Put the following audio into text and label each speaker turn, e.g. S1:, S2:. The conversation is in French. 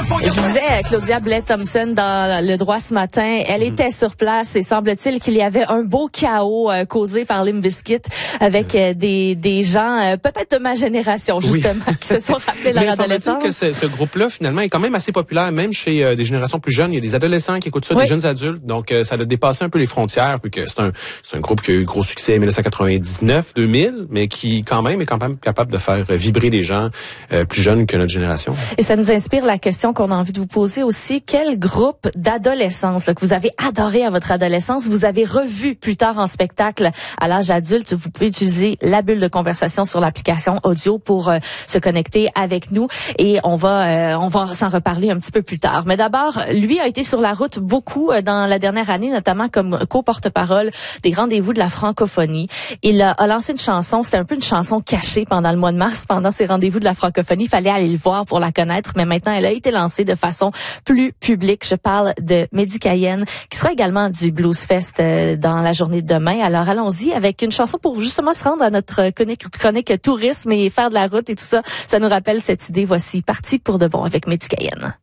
S1: Je disais, Claudia Blais-Thompson dans Le Droit ce matin, elle était sur place et semble-t-il qu'il y avait un beau chaos causé par Limp Bizkit avec des gens peut-être de ma génération justement qui se sont rappelés leur adolescence.
S2: Mais semble-t-il que ce groupe-là finalement est quand même assez populaire même chez des générations plus jeunes. Il y a des adolescents qui écoutent ça, des jeunes adultes. Donc ça a dépassé un peu les frontières puis que c'est un groupe qui a eu gros succès en 1999, 2000, mais qui quand même est capable de faire vibrer les gens plus jeunes que notre génération.
S1: Et ça nous inspire la question qu'on a envie de vous poser aussi. Quel groupe d'adolescence que vous avez adoré à votre adolescence, vous avez revu plus tard en spectacle à l'âge adulte? Vous pouvez utiliser la bulle de conversation sur l'application audio pour se connecter avec nous et on va s'en reparler un petit peu plus tard. Mais d'abord, lui a été sur la route beaucoup dans la dernière année, notamment comme co-porte-parole des rendez-vous de la francophonie. Il a lancé une chanson, c'était un peu une chanson cachée pendant le mois de mars, pendant ces rendez-vous de la francophonie. Il fallait aller le voir pour la connaître, mais maintenant, elle a été lancée de façon plus publique. Je parle de Mehdi Cayenne, qui sera également du Blues Fest dans la journée de demain. Alors, allons-y avec une chanson pour justement se rendre à notre chronique tourisme et faire de la route et tout ça. Ça nous rappelle cette idée. Voici Parti pour de bon avec Mehdi Cayenne.